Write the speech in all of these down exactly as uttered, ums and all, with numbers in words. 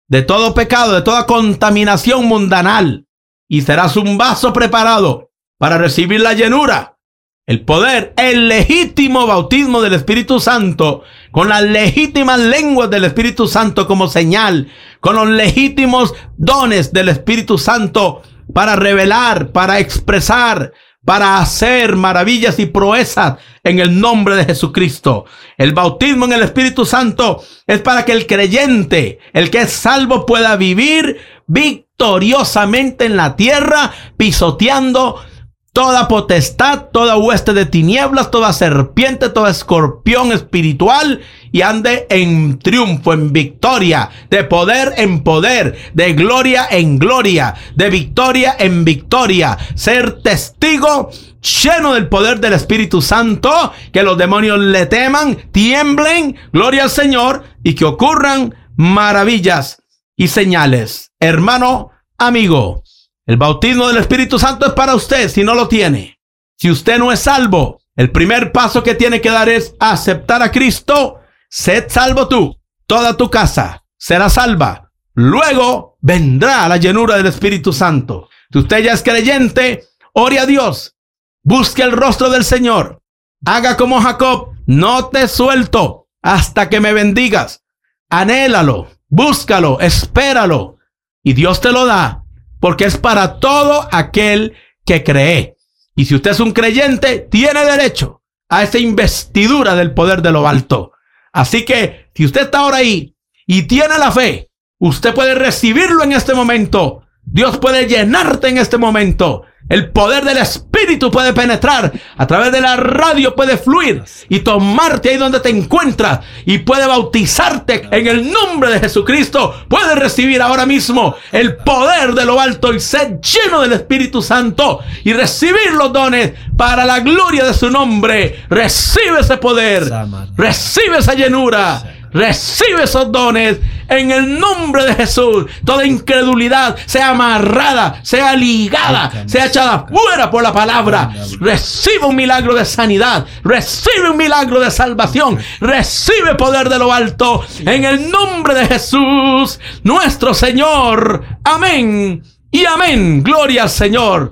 de todo pecado, de toda contaminación mundanal, y serás un vaso preparado para recibir la llenura, el poder, el legítimo bautismo del Espíritu Santo, con las legítimas lenguas del Espíritu Santo como señal, con los legítimos dones del Espíritu Santo para revelar, para expresar, para hacer maravillas y proezas en el nombre de Jesucristo. El bautismo en el Espíritu Santo es para que el creyente, el que es salvo, pueda vivir victoriosamente en la tierra, pisoteando toda potestad, toda hueste de tinieblas, toda serpiente, todo escorpión espiritual, y ande en triunfo, en victoria, de poder en poder, de gloria en gloria, de victoria en victoria. Ser testigo lleno del poder del Espíritu Santo, que los demonios le teman, tiemblen, gloria al Señor, y que ocurran maravillas y señales. Hermano, amigo, el bautismo del Espíritu Santo es para usted si no lo tiene. Si usted no es salvo, el primer paso que tiene que dar es aceptar a Cristo. Sed salvo tú, toda tu casa será salva. Luego vendrá la llenura del Espíritu Santo. Si usted ya es creyente, ore a Dios, busque el rostro del Señor. Haga como Jacob: no te suelto hasta que me bendigas. Anhélalo, búscalo, espéralo, y Dios te lo da, porque es para todo aquel que cree. Y si usted es un creyente, tiene derecho a esa investidura del poder de lo alto. Así que, si usted está ahora ahí y tiene la fe, usted puede recibirlo en este momento. Dios puede llenarte en este momento. El poder del Espíritu puede penetrar. A través de la radio puede fluir y tomarte ahí donde te encuentras, y puede bautizarte en el nombre de Jesucristo. Puedes recibir ahora mismo el poder de lo alto y ser lleno del Espíritu Santo y recibir los dones para la gloria de su nombre. Recibe ese poder, recibe esa llenura, recibe esos dones en el nombre de Jesús. Toda incredulidad sea amarrada, sea ligada, sea echada fuera por la palabra. Recibe un milagro de sanidad, recibe un milagro de salvación, recibe poder de lo alto en el nombre de Jesús nuestro Señor. Amén y amén. Gloria al Señor.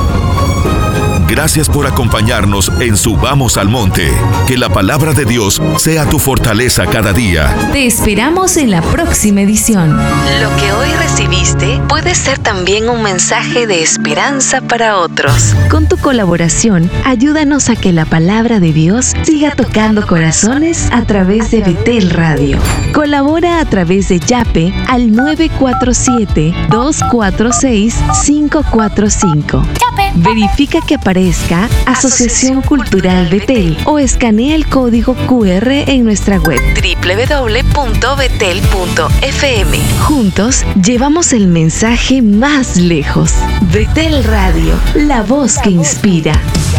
Gracias por acompañarnos en Subamos al Monte. Que la palabra de Dios sea tu fortaleza cada día. Te esperamos en la próxima edición. Lo que hoy recibiste puede ser también un mensaje de esperanza para otros. Con tu colaboración, ayúdanos a que la palabra de Dios siga tocando corazones a través de Betel Radio. Colabora a través de Yape al nueve cuatro siete, dos cuatro seis, cinco cuatro cinco. Verifica que aparezca Asociación Cultural Betel o escanea el código cu erre en nuestra web doble u doble u doble u punto betel punto efe eme. Juntos llevamos el mensaje más lejos. Betel Radio, la voz que inspira.